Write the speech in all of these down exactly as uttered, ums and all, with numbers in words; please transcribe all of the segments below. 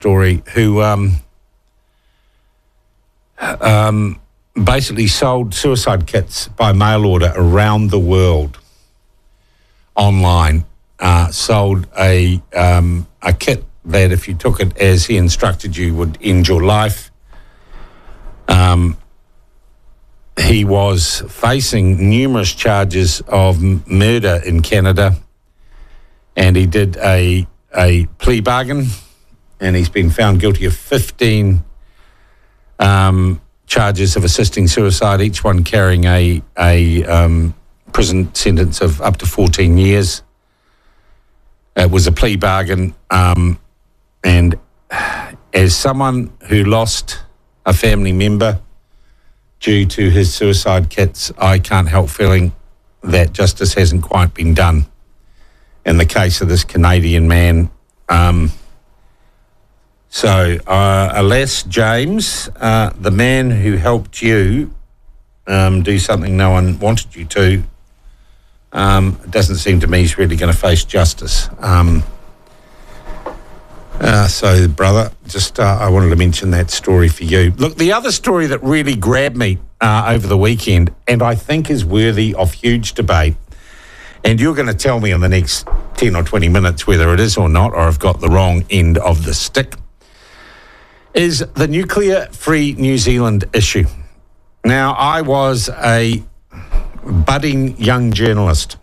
story who um, um, basically sold suicide kits by mail order around the world online. Uh, sold a um, a kit that, if you took it as he instructed you, would end your life. Um, he was facing numerous charges of m- murder in Canada, and he did a a plea bargain, and he's been found guilty of fifteen um, charges of assisting suicide, each one carrying a a um, prison sentence of up to fourteen years. It was a plea bargain, um, and as someone who lost a family member due to his suicide kits, I can't help feeling that justice hasn't quite been done in the case of this Canadian man. Um, so, uh, alas, James, uh, the man who helped you um, do something no one wanted you to, um, it doesn't seem to me he's really going to face justice. Um, uh, so, brother, just uh, I wanted to mention that story for you. Look, the other story that really grabbed me uh, over the weekend, and I think is worthy of huge debate, and you're going to tell me in the next ten or twenty minutes whether it is or not, or I've got the wrong end of the stick, is the nuclear-free New Zealand issue. Now, I was a budding young journalist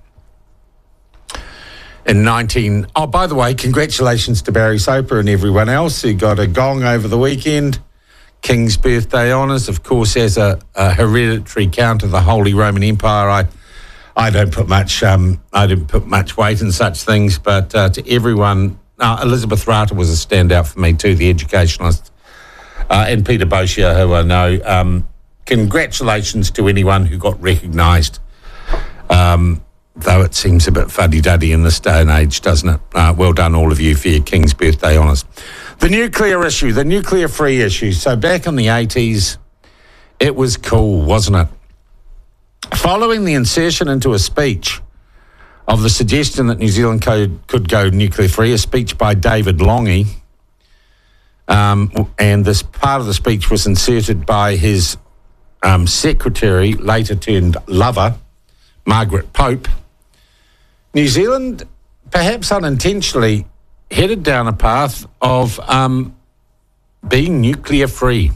in nineteen... Oh, by the way, congratulations to Barry Soper and everyone else who got a gong over the weekend. King's birthday honours, of course, as a, a hereditary count of the Holy Roman Empire. I I don't put much um, I didn't put much weight in such things, but uh, to everyone, uh, Elizabeth Rata was a standout for me too, the educationalist, uh, and Peter Bosia, who I know. Um, congratulations to anyone who got recognised, um, though it seems a bit fuddy-duddy in this day and age, doesn't it? Uh, well done, all of you, for your King's birthday honours. The nuclear issue, the nuclear-free issue. So back in the eighties, it was cool, wasn't it? Following the insertion into a speech of the suggestion that New Zealand could, could go nuclear-free, a speech by David Lange, um, and this part of the speech was inserted by his um, secretary, later turned lover, Margaret Pope, New Zealand, perhaps unintentionally, headed down a path of um, being nuclear-free.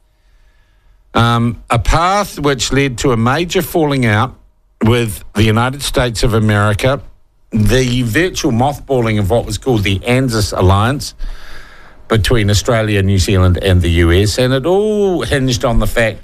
Um, a path which led to a major falling out with the United States of America, the virtual mothballing of what was called the ANZUS alliance between Australia, New Zealand and the U S, and it all hinged on the fact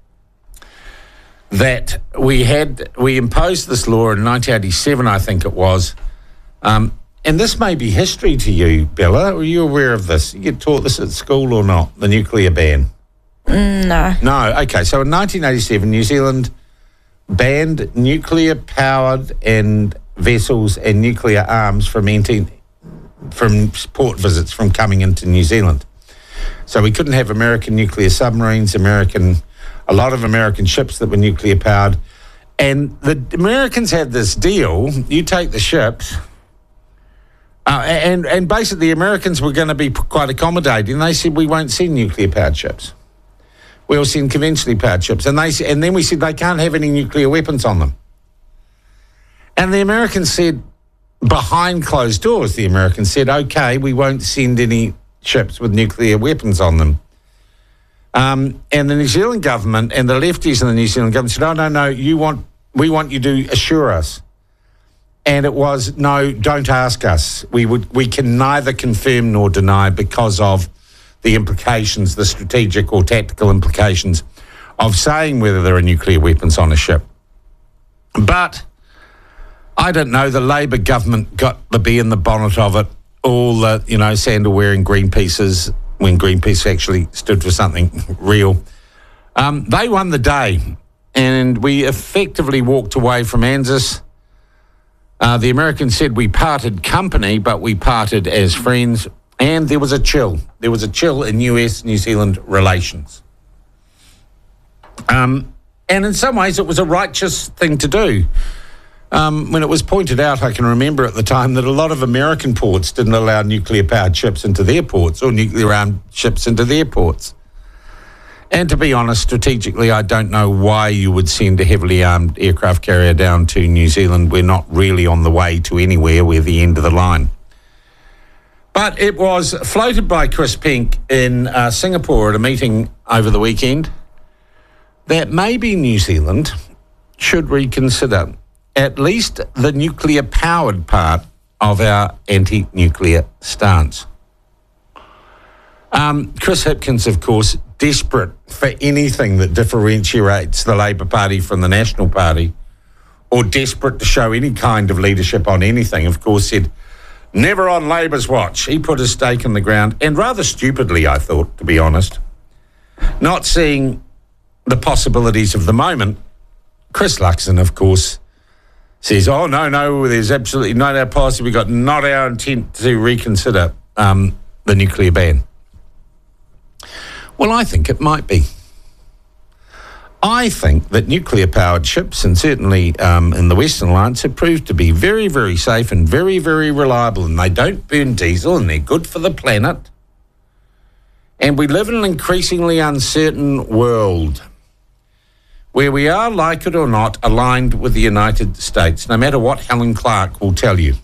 that we had, we imposed this law in nineteen eighty-seven, I think it was, um, and this may be history to you, Bella. Were you aware of this? You get taught this at school or not, the nuclear ban? Mm, no. No, okay. So in nineteen eighty-seven, New Zealand banned nuclear-powered and vessels and nuclear arms from entering, from port visits from coming into New Zealand. So we couldn't have American nuclear submarines, American, a lot of American ships that were nuclear-powered. And the Americans had this deal, you take the ships, uh, and, and basically the Americans were going to be quite accommodating. They said, we won't send nuclear-powered ships. We'll send conventionally powered ships. And they and then we said they can't have any nuclear weapons on them. And the Americans said, behind closed doors, the Americans said, okay, we won't send any ships with nuclear weapons on them. Um, and the New Zealand government and the lefties in the New Zealand government said, oh, no, no, you want, we want you to assure us. And it was, no, don't ask us. We would, we can neither confirm nor deny because of the implications, the strategic or tactical implications of saying whether there are nuclear weapons on a ship. But I don't know, the Labor government got the bee in the bonnet of it. All the, you know, sandal-wearing Greenpeaces, when Greenpeace actually stood for something real. Um, they won the day, and we effectively walked away from ANZUS. Uh, the Americans said we parted company, but we parted as friends. And there was a chill. There was a chill in U S New Zealand relations. Um, and in some ways, it was a righteous thing to do. Um, when it was pointed out, I can remember at the time that a lot of American ports didn't allow nuclear-powered ships into their ports or nuclear-armed ships into their ports. And to be honest, strategically, I don't know why you would send a heavily armed aircraft carrier down to New Zealand. We're not really on the way to anywhere. We're the end of the line. But it was floated by Chris Penk in uh, Singapore at a meeting over the weekend that maybe New Zealand should reconsider at least the nuclear-powered part of our anti-nuclear stance. Um, Chris Hipkins, of course, desperate for anything that differentiates the Labour Party from the National Party, or desperate to show any kind of leadership on anything, of course, said, never on Labour's watch. He put his stake in the ground, and rather stupidly, I thought, to be honest. Not seeing the possibilities of the moment, Chris Luxon, of course, says, oh, no, no, there's absolutely not our policy. We've got not our intent to reconsider um, the nuclear ban. Well, I think it might be. I think that nuclear-powered ships, and certainly um, in the Western Alliance, have proved to be very, very safe and very, very reliable, and they don't burn diesel, and they're good for the planet. And we live in an increasingly uncertain world where we are, like it or not, aligned with the United States, no matter what Helen Clark will tell you,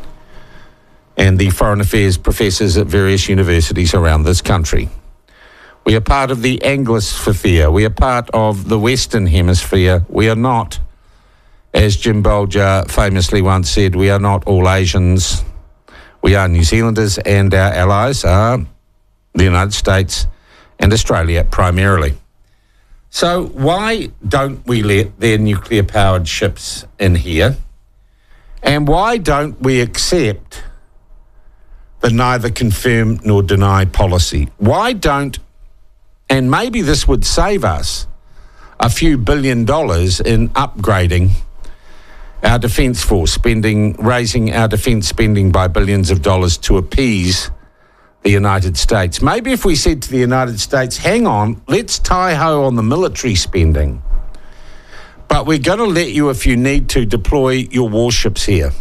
and the foreign affairs professors at various universities around this country. We are part of the Anglosphere. We are part of the Western Hemisphere. We are not, as Jim Bolger famously once said, we are not all Asians. We are New Zealanders, and our allies are the United States and Australia primarily. So why don't we let their nuclear-powered ships in here? And why don't we accept the neither confirm nor deny policy? Why don't, and maybe this would save us a few billion dollars in upgrading our defence force, spending, raising our defence spending by billions of dollars to appease the United States. Maybe if we said to the United States, hang on, let's tie-ho on the military spending, but we're going to let you, if you need to, deploy your warships here.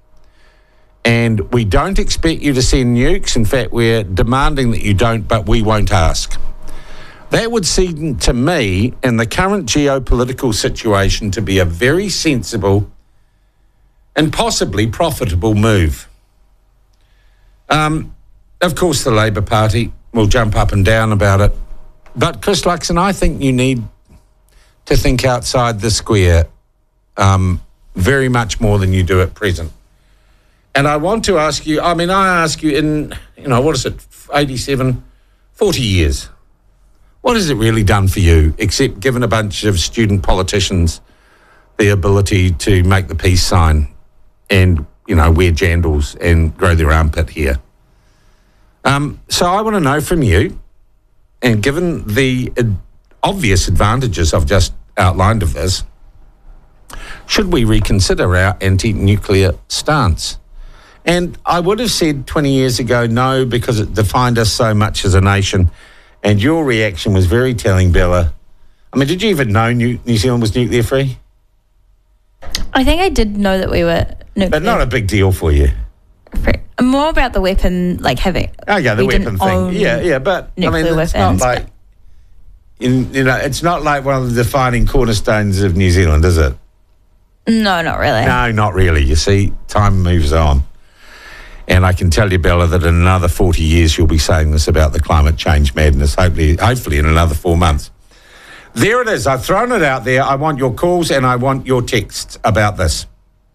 And we don't expect you to send nukes. In fact, we're demanding that you don't, but we won't ask. That would seem to me, in the current geopolitical situation, to be a very sensible and possibly profitable move. Um, of course, the Labour Party will jump up and down about it. But, Chris Luxon, I think you need to think outside the square um, very much more than you do at present. And I want to ask you, I mean, I ask you in, you know, what is it, eighty-seven, forty years. What has it really done for you, except given a bunch of student politicians the ability to make the peace sign and, you know, wear jandals and grow their armpit hair? Um, so I want to know from you, and given the uh, obvious advantages I've just outlined of this, should we reconsider our anti-nuclear stance? And I would have said twenty years ago no, because it defined us so much as a nation. And your reaction was very telling, Bella. I mean, did you even know New, New Zealand was nuclear free? I think I did know that we were nuclear. But not a big deal for you. Free. More about the weapon, like having. Oh yeah, the weapon thing. Yeah, yeah, but I mean, it's not like, in, you know, it's not like one of the defining cornerstones of New Zealand, is it? No, not really. No, not really. You see, time moves on. And I can tell you, Bella, that in another forty years you'll be saying this about the climate change madness, hopefully, hopefully in another four months. There it is. I've thrown it out there. I want your calls and I want your texts about this.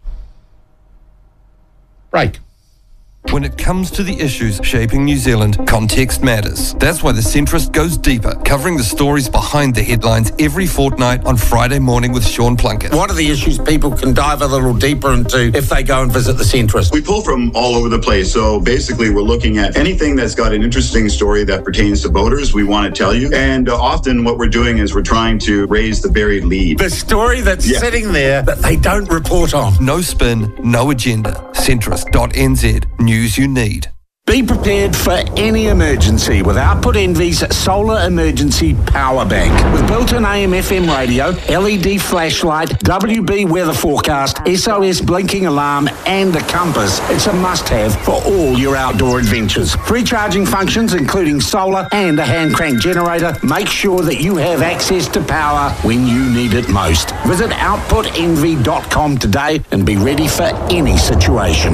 Break. When it comes to the issues shaping New Zealand, context matters. That's why The Centrist goes deeper, covering the stories behind the headlines every fortnight on Friday morning with Sean Plunkett. What are the issues people can dive a little deeper into if they go and visit The Centrist? We pull from all over the place. So basically, we're looking at anything that's got an interesting story that pertains to voters, we want to tell you. And uh, often what we're doing is we're trying to raise the buried lead. The story that's Yeah. sitting there that they don't report on. No spin, no agenda. Centrist dot n z. News you need. Be prepared for any emergency with Output Envy's Solar Emergency Power Bank. With built-in A M F M radio, L E D flashlight, W B weather forecast, S O S blinking alarm and a compass, it's a must-have for all your outdoor adventures. Free charging functions including solar and a hand crank generator. Make sure that you have access to power when you need it most. Visit output envy dot com today and be ready for any situation.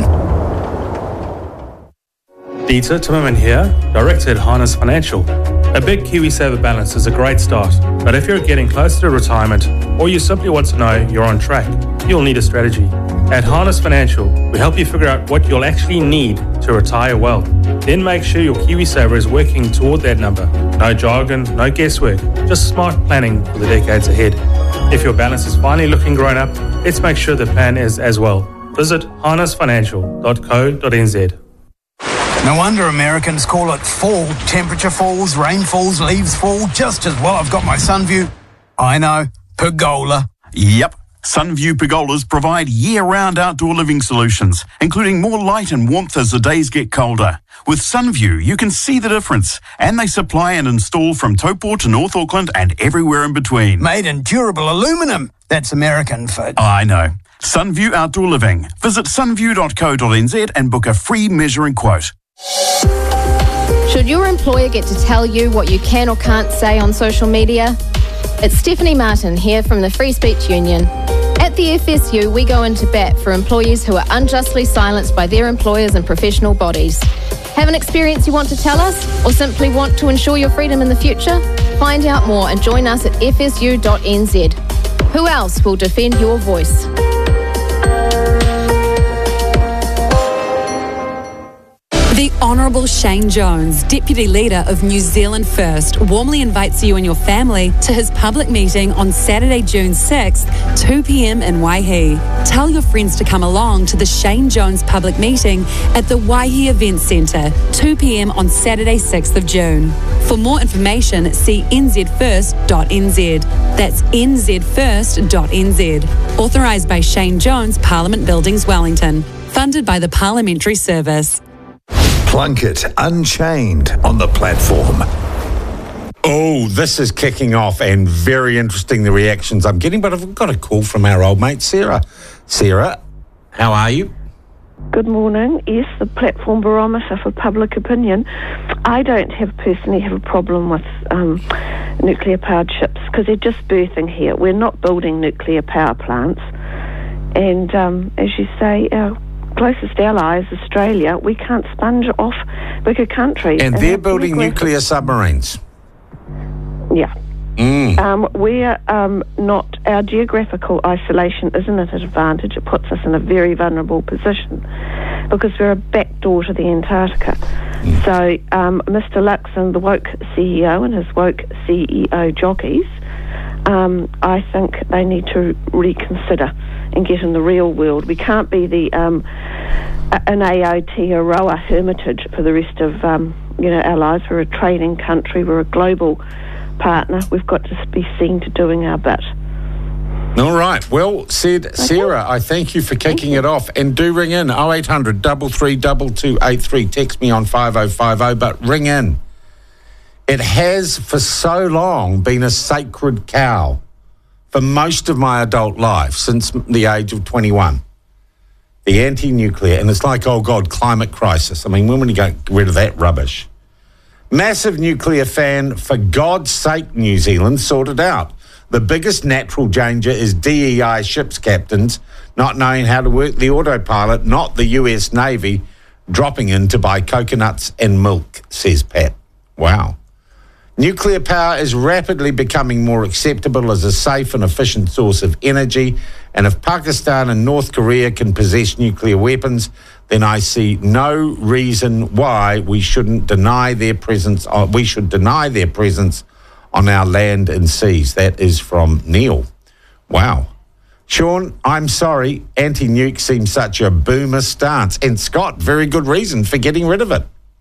Dieter Timmerman here, Director at Harness Financial. A big KiwiSaver balance is a great start, but if you're getting close to retirement or you simply want to know you're on track, you'll need a strategy. At Harness Financial, we help you figure out what you'll actually need to retire well. Then make sure your KiwiSaver is working toward that number. No jargon, no guesswork, just smart planning for the decades ahead. If your balance is finally looking grown up, let's make sure the plan is as well. Visit harness financial dot co dot n z. No wonder Americans call it fall. Temperature falls, rain falls, leaves fall just as well. I've got my Sunview. I know, pergola. Yep. Sunview pergolas provide year-round outdoor living solutions, including more light and warmth as the days get colder. With Sunview, you can see the difference, and they supply and install from Taupō to North Auckland and everywhere in between. Made in durable aluminum. That's American for... I know. Sunview Outdoor Living. Visit sunview dot co dot n z and book a free measuring quote. Should your employer get to tell you what you can or can't say on social media? It's Stephanie Martin here from the Free Speech Union. At the F S U, we go into bat for employees who are unjustly silenced by their employers and professional bodies. Have an experience you want to tell us, or simply want to ensure your freedom in the future? Find out more and join us at f s u dot n z. Who else will defend your voice? The Honourable Shane Jones, Deputy Leader of New Zealand First, warmly invites you and your family to his public meeting on Saturday, June sixth, two p m in Waihi. Tell your friends to come along to the Shane Jones public meeting at the Waihi Event Centre, two p m on Saturday, sixth of June. For more information, see n z first dot n z. That's n z first dot n z. Authorised by Shane Jones, Parliament Buildings, Wellington. Funded by the Parliamentary Service. Plunkett Unchained on the platform. Oh, this is kicking off and very interesting, the reactions I'm getting, but I've got a call from our old mate, Sarah. Sarah, how are you? Good morning. Yes, the platform barometer for public opinion. I don't have personally have a problem with um, nuclear-powered ships because they're just birthing here. We're not building nuclear power plants. And um, as you say, our closest ally is Australia. We can't sponge off bigger countries. And, and they're building nuclear submarines. Yeah. Mm. Um, we're um, not, our geographical isolation isn't an advantage. It puts us in a very vulnerable position because we're a backdoor to the Antarctica. Mm. So um, Mister Lux and the woke C E O and his woke C E O jockeys, um, I think they need to reconsider and get in the real world. We can't be the um, an Aotearoa hermitage for the rest of um, you know our lives. We're a trading country. We're a global partner. We've got to be seen to doing our bit. All right. Well said, okay. Sarah. I thank you for kicking you. it off. And do ring in oh eight hundred, three three two, two eight three. Text me on five oh five oh, but ring in. It has for so long been a sacred cow for most of my adult life, since the age of twenty-one. The anti-nuclear, and it's like, oh God, climate crisis. I mean, when will you get rid of that rubbish? Massive nuclear fan, for God's sake, New Zealand, sort it out. The biggest natural danger is D E I ships captains not knowing how to work the autopilot, not the U S Navy dropping in to buy coconuts and milk, says Pat. Wow. Nuclear power is rapidly becoming more acceptable as a safe and efficient source of energy, and if Pakistan and North Korea can possess nuclear weapons, then I see no reason why we shouldn't deny their presence. Uh, we should deny their presence on our land and seas. That is from Neil. Wow. Sean, I'm sorry, anti-nuke seems such a boomer stance. And Scott, very good reason for getting rid of it.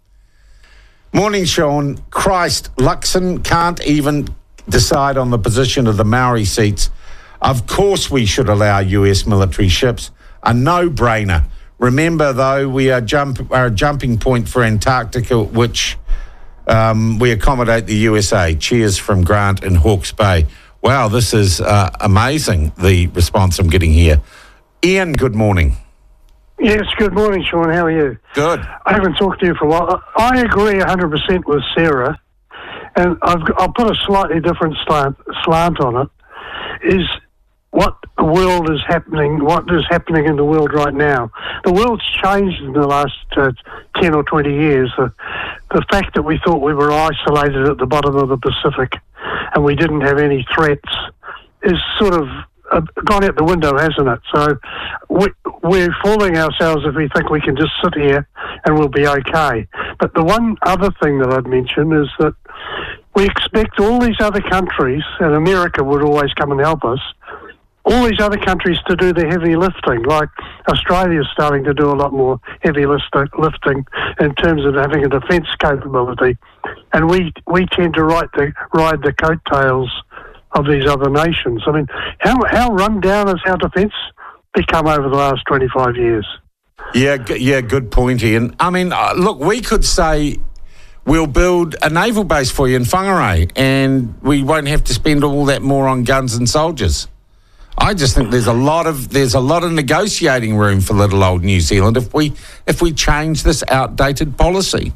Morning, Sean. Christ, Luxon can't even decide on the position of the Maori seats. Of course we should allow U S military ships. A no-brainer. Remember, though, we are, jump, are a jumping point for Antarctica, which um, we accommodate the U S A. Cheers from Grant in Hawke's Bay. Wow, this is uh, amazing, the response I'm getting here. Ian, good morning. Yes, good morning, Sean. How are you? Good. I haven't talked to you for a while. I agree one hundred percent with Sarah, and I've, I'll put a slightly different slant, slant on it, is what the world is happening, what is happening in the world right now. The world's changed in the last uh, ten or twenty years. The, the fact that we thought we were isolated at the bottom of the Pacific and we didn't have any threats is sort of uh, gone out the window, hasn't it? So we, we're fooling ourselves if we think we can just sit here and we'll be okay. But the one other thing that I'd mention is that we expect all these other countries, and America would always come and help us, all these other countries to do the heavy lifting, like Australia's starting to do a lot more heavy list- lifting in terms of having a defence capability. And we we tend to ride the, ride the coattails of these other nations. I mean, how, how run down has our defence become over the last twenty-five years? Yeah, g- yeah, good point, Ian. I mean, uh, look, we could say we'll build a naval base for you in Whangarei and we won't have to spend all that more on guns and soldiers. I just think there's a lot of there's a lot of negotiating room for little old New Zealand if we if we change this outdated policy.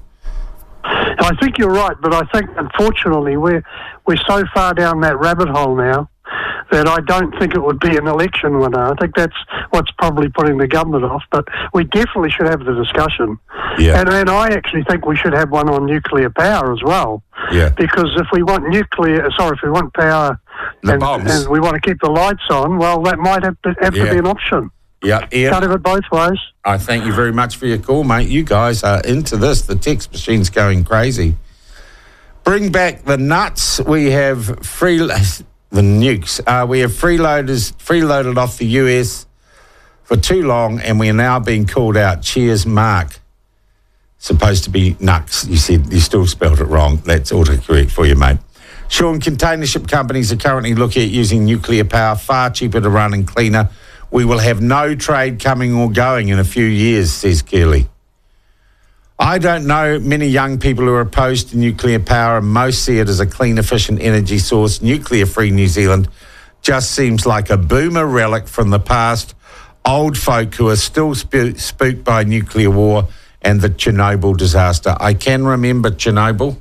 I think you're right, but I think unfortunately we're we're so far down that rabbit hole now that I don't think it would be an election winner. I think that's what's probably putting the government off, but we definitely should have the discussion. Yeah. And, and I actually think we should have one on nuclear power as well. Yeah. Because if we want nuclear, sorry, if we want power and, and we want to keep the lights on, well, that might have to, have Yeah. to be an option. Yeah, Ian. Can't have it both ways. I thank you very much for your call, mate. You guys are into this. The text machine's going crazy. Bring back the nuts. We have free the nukes. Uh, we have freeloaders freeloaded off the U S for too long, and we are now being called out. Cheers, Mark. Supposed to be nuts. You said you still spelled it wrong. That's autocorrect for you, mate. Sean, container ship companies are currently looking at using nuclear power, far cheaper to run and cleaner. We will have no trade coming or going in a few years, says Keeley. I don't know many young people who are opposed to nuclear power, and most see it as a clean, efficient energy source. Nuclear-free New Zealand just seems like a boomer relic from the past. Old folk who are still sp- spooked by nuclear war and the Chernobyl disaster. I can remember Chernobyl,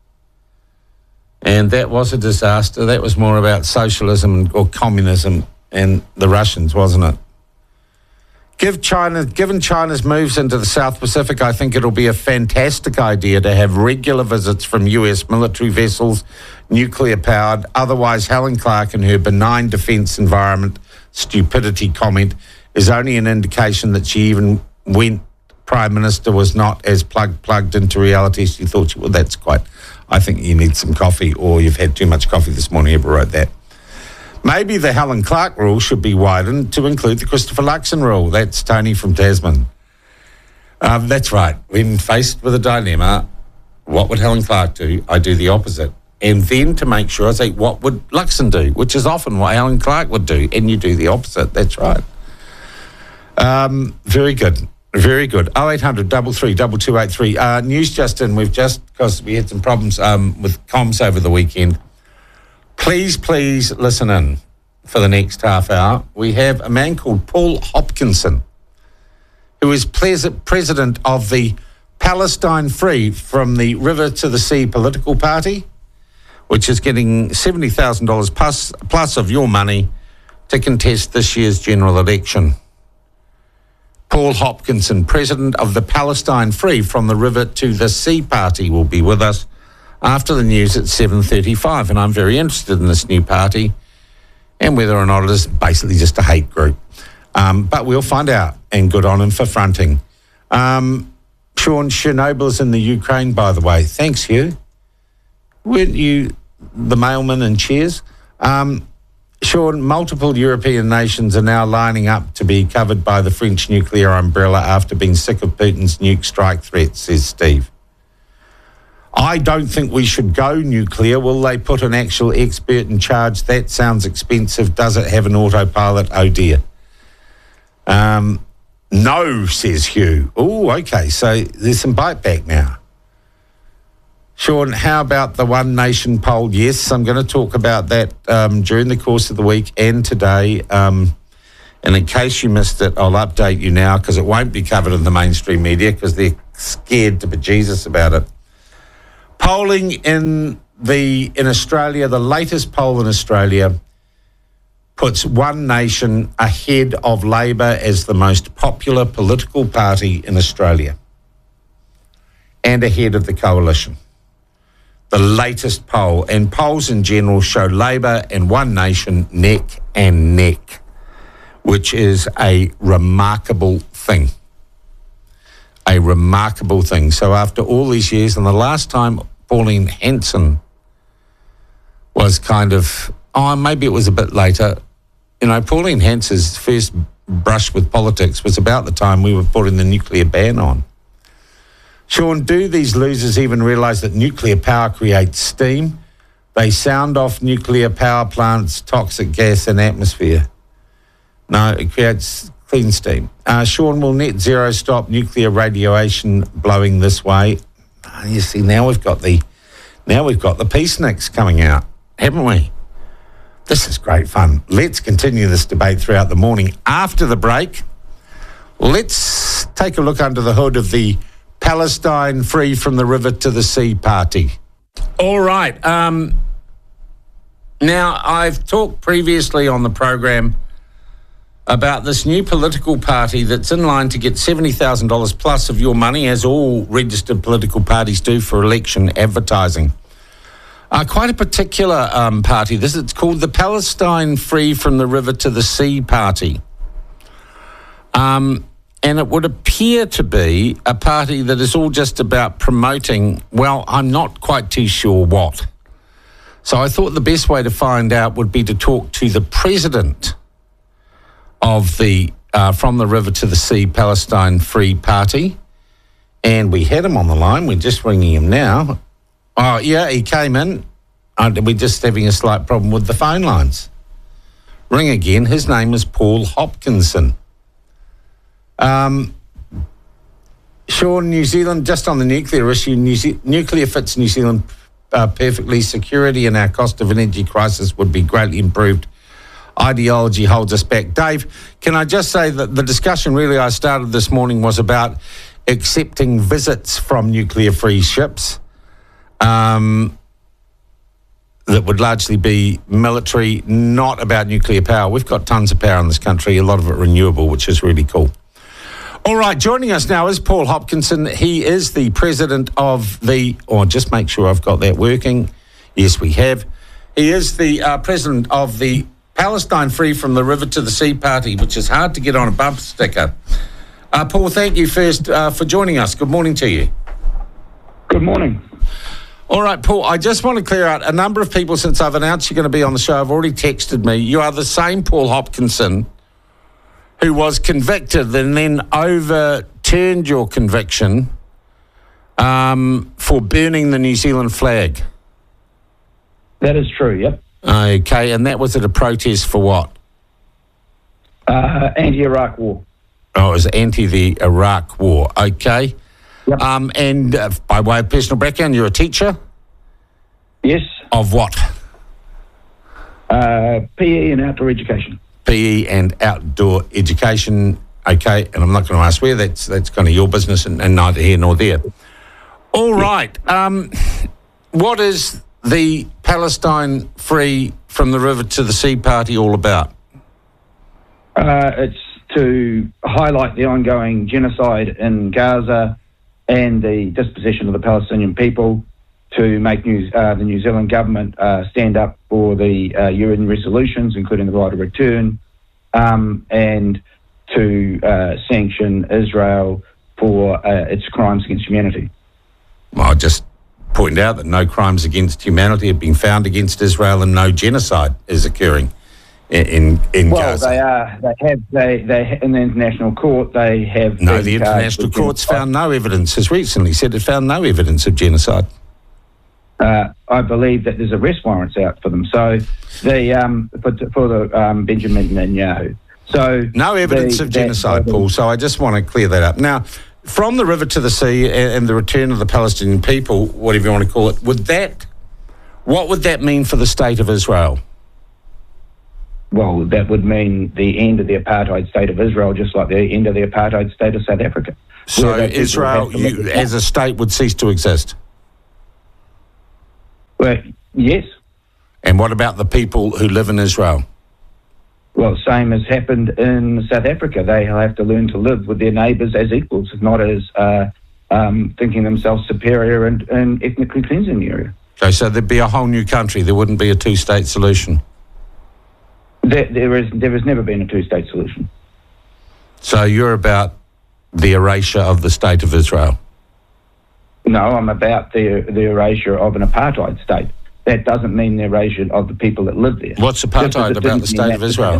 and that was a disaster. That was more about socialism or communism and the Russians, wasn't it? Give China, given China's moves into the South Pacific, I think it'll be a fantastic idea to have regular visits from U S military vessels, nuclear-powered. Otherwise, Helen Clark and her benign defence environment stupidity comment is only an indication that she, even when Prime Minister, was not as plugged plugged into reality as she thought she would. That's quite... I think you need some coffee, or you've had too much coffee this morning. Whoever wrote that. Maybe the Helen Clark rule should be widened to include the Christopher Luxon rule. That's Tony from Tasman. Um, that's right. When faced with a dilemma, what would Helen Clark do? I do the opposite. And then to make sure, I say, what would Luxon do? Which is often what Helen Clark would do. And you do the opposite. That's right. Um, very good. Very good. oh eight hundred, three three two two eight three. Uh, news just in. We've just, because we had some problems um, with comms over the weekend. Please, please listen in for the next half hour. We have a man called Paul Hopkinson, who is pres- president of the Palestine Free from the River to the Sea political party, which is getting seventy thousand dollars plus, plus of your money to contest this year's general election. Paul Hopkinson, president of the Palestine Free from the River to the Sea party, will be with us after the news at seven thirty-five, and I'm very interested in this new party and whether or not it is basically just a hate group. Um, but we'll find out, and good on him for fronting. Um, Sean, Chernobyl is in the Ukraine, by the way. Thanks, Hugh. Weren't you the mailman and cheers? Um, Sean, multiple European nations are now lining up to be covered by the French nuclear umbrella after being sick of Putin's nuke strike threats, says Steve. I don't think we should go nuclear. Will they put an actual expert in charge? That sounds expensive. Does it have an autopilot? Oh, dear. Um, No, says Hugh. Oh, okay, so there's some bite back now. Sean, how about the One Nation poll? Yes, I'm going to talk about that um, during the course of the week and today. Um, and in case you missed it, I'll update you now because it won't be covered in the mainstream media because they're scared to bejesus about it. Polling in the in Australia, the latest poll in Australia, puts One Nation ahead of Labor as the most popular political party in Australia and ahead of the Coalition. The latest poll, and polls in general show Labor and One Nation neck and neck, which is a remarkable thing. A remarkable thing. So after all these years, and the last time Pauline Hanson was kind of, oh, maybe it was a bit later, you know, Pauline Hanson's first brush with politics was about the time we were putting the nuclear ban on. Sean, do these losers even realise that nuclear power creates steam? They sound off nuclear power plants, toxic gas and atmosphere. No, it creates clean steam. Uh, Sean, will net zero stop nuclear radiation blowing this way? Oh, you see, now we've got the now we've got the peaceniks coming out, haven't we? This is great fun. Let's continue this debate throughout the morning. After the break, let's take a look under the hood of the Palestine Free from the River to the Sea party. All right. Um, now, I've talked previously on the program about this new political party that's in line to get seventy thousand dollars plus of your money, as all registered political parties do, for election advertising. Uh, quite a particular um, party. This it's called the Palestine Free from the River to the Sea party. Um, and it would appear to be a party that is all just about promoting, well, I'm not quite too sure what. So I thought the best way to find out would be to talk to the president of the uh, From the River to the Sea Palestine Free Party. And we had him on the line. We're just ringing him now. Oh, yeah, he came in. Uh, we're just having a slight problem with the phone lines. Ring again. His name is Paul Hopkinson. Um, Sean, New Zealand, just on the nuclear issue, New Ze- nuclear fits New Zealand uh, perfectly. Security and our cost of energy crisis would be greatly improved. Ideology holds us back. Dave, can I just say that the discussion really I started this morning was about accepting visits from nuclear-free ships um, that would largely be military, not about nuclear power. We've got tons of power in this country, a lot of it renewable, which is really cool. All right, joining us now is Paul Hopkinson. He is the president of the, or just make sure I've got that working. Yes, we have. He is the uh, president of the Palestine Free from the River to the Sea party, which is hard to get on a bumper sticker. Uh, Paul, thank you first uh, for joining us. Good morning to you. Good morning. All right, Paul, I just want to clear out a number of people since I've announced you're going to be on the show. Have already texted me. You are the same Paul Hopkinson who was convicted and then overturned your conviction um, for burning the New Zealand flag. That is true, yep. Okay, and that was at a protest for what? Uh, anti-Iraq war. Oh, it was anti the Iraq war. Okay. Yep. Um, and uh, by way of personal background, you're a teacher? Yes. Of what? Uh, P E and outdoor education. P E and outdoor education. Okay, and I'm not going to ask where. That's that's kind of your business and, and neither here nor there. All yes. right. Um, what is the Palestine Free from the River to the Sea party all about? Uh, it's to highlight the ongoing genocide in Gaza and the dispossession of the Palestinian people, to make New, uh, the New Zealand government uh, stand up for the uh, U N resolutions, including the right of return, um, and to uh, sanction Israel for uh, its crimes against humanity. Well, I'll just point out that no crimes against humanity have been found against Israel and no genocide is occurring in in well, Gaza. Well, they are. They have. They they in the international court. They have. No, the international court's found no evidence. Has recently said it found no evidence of genocide. Uh, I believe that there's arrest warrants out for them. So the um, for, for the um, Benjamin Netanyahu. So no evidence the, of genocide, that, Paul, so I just want to clear that up. Now, from the river to the sea and, and the return of the Palestinian people, whatever you want to call it, would that, what would that mean for the state of Israel? Well, that would mean the end of the apartheid state of Israel, just like the end of the apartheid state of South Africa. So Israel, you, as a state, would cease to exist? Well, yes. And what about the people who live in Israel? Well, same has happened in South Africa. They have to learn to live with their neighbours as equals, not as uh, um, thinking themselves superior and, and ethnically cleansing the area. Okay, so there'd be a whole new country. There wouldn't be a two-state solution. There, there is. There has never been a two-state solution. So you're about the erasure of the state of Israel? No, I'm about the the erasure of an apartheid state. That doesn't mean the erasure of the people that live there. What's apartheid about the state of Israel?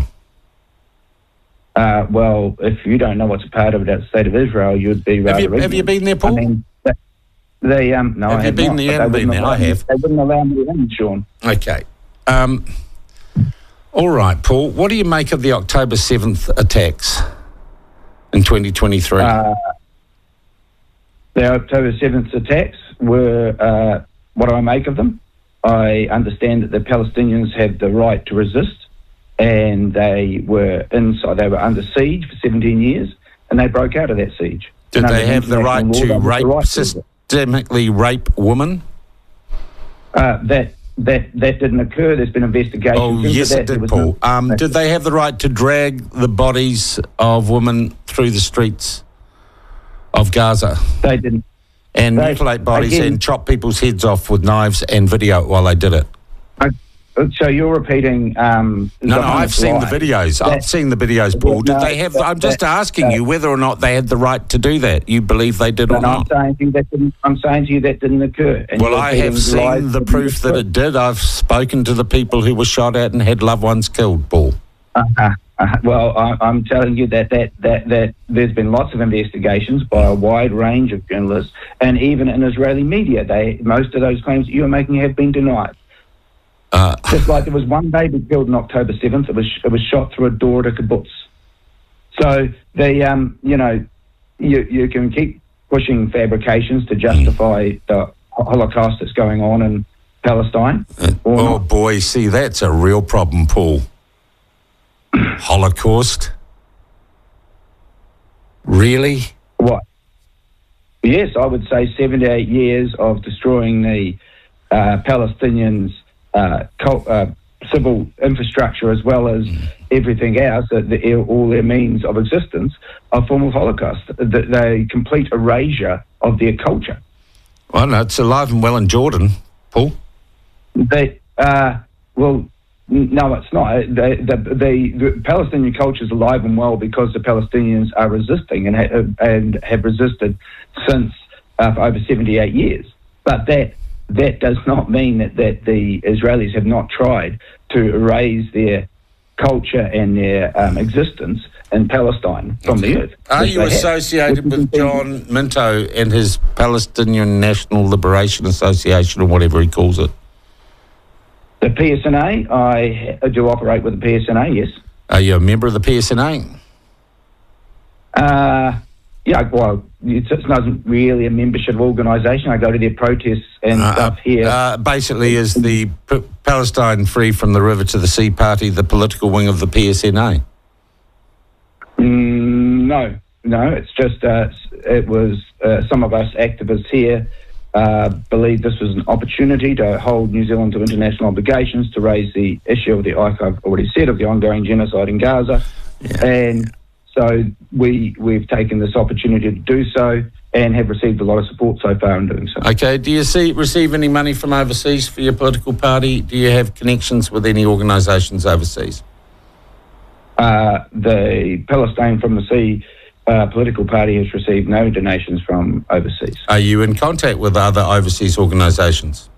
Uh, well, if you don't know what's apartheid about the state of Israel, you'd be rather Have you, have you been there, Paul? I mean, they, um, no, have I you have been not, there? You but haven't they been there. wouldn't I allow me- have. They wouldn't allow me in, Sean. Okay. Um, all right, Paul. What do you make of the October seventh attacks in twenty twenty-three? Uh, the October seventh attacks were, uh, what do I make of them? I understand that the Palestinians have the right to resist, and they were inside, they were under siege for seventeen years, and they broke out of that siege. Did And they under have the right international to law, they rape, had the right to do it. systemically rape women? Uh, that that that didn't occur. There's been investigations. Oh, into yes, that. it There did, was Paul. no- Um, did they have the right to drag the bodies of women through the streets of Gaza? They didn't. And They- mutilate bodies again- and chop people's heads off with knives and video it while they did it? I, so you're repeating? Um, No, no, Zionist I've seen the lie. videos. That- I've seen the videos, Paul. Did No, they have? that- I'm just that- asking that- you whether or not they had the right to do that. You believe they did or And I'm not? saying to you that didn't, I'm saying to you that didn't occur. And Well, you're I repeating have seen lies the that proof didn't that occur. it did. I've spoken to the people who were shot at and had loved ones killed, Paul. Uh-huh. Uh, well, I, I'm telling you that, that that that there's been lots of investigations by a wide range of journalists, and even in Israeli media, they most of those claims that you are making have been denied. Uh, Just like there was one baby killed on October seventh, it was it was shot through a door at a kibbutz. So the um, you know, you you can keep pushing fabrications to justify the Holocaust that's going on in Palestine. or oh, not. boy, see, that's a real problem, Paul. Holocaust? Really? What? Yes, I would say seventy-eight years of destroying the uh, Palestinians' uh, cult, uh, civil infrastructure as well as everything else, uh, the, all their means of existence, a form of Holocaust. The, the complete erasure of their culture. Well, no, it's alive and well in Jordan, Paul. They, uh, well, n- no, it's not. The, the, the, the Palestinian culture is alive and well because the Palestinians are resisting and, ha- and have resisted since uh, for over seventy-eight years. But that that does not mean that, that the Israelis have not tried to erase their culture and their um, existence in Palestine from the earth. Are Which you they have. associated with John Minto and his Palestinian National Liberation Association, or whatever he calls it? The P S N A, I ha- do operate with the P S N A, yes. Are you a member of the P S N A? Uh, yeah, well, it's, it's not really a membership organisation. I go to their protests and Uh, stuff here. Uh, basically, is the P- Palestine Free from the River to the Sea Party the political wing of the P S N A? Mm, no, no, it's just uh, it was uh, some of us activists here uh, believed this was an opportunity to hold New Zealand to international obligations to raise the issue of the, like I've already said, of the ongoing genocide in Gaza. Yeah. And so we, we've taken this opportunity to do so and have received a lot of support so far in doing so. Okay, do you see, receive any money from overseas for your political party? Do you have connections with any organisations overseas? Uh, the Palestine from the Sea uh, political party has received no donations from overseas. Are you in contact with other overseas organisations?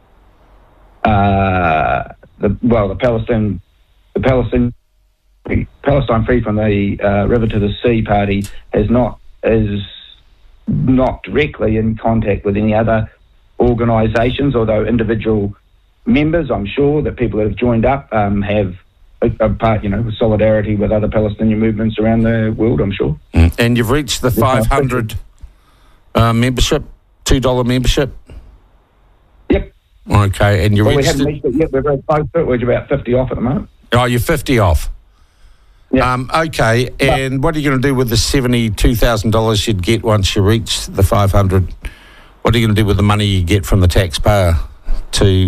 Uh, the, well, the Palestine, the Palestine, Palestine Free from the uh, River to the Sea party has not is not directly in contact with any other organisations, although individual members, I'm sure that people that have joined up um, have a, a part, you know, with solidarity with other Palestinian movements around the world, I'm sure. Mm. And you've reached the five hundred uh, membership, two dollar membership? Yep. Okay, and you well, reached we haven't reached it yet. We're very close to it. We're about fifty off at the moment. Oh, you're fifty off? Yeah. Um, okay, and what are you going to do with the seventy-two thousand dollars you'd get once you reach the five hundred? What are you going to do with the money you get from the taxpayer to